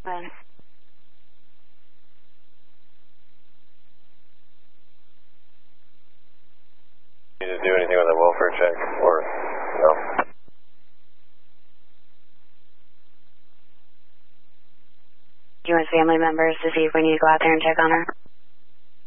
When? You just do anything with a welfare check or no? Do you want family members to see if we need to go out there and check on her?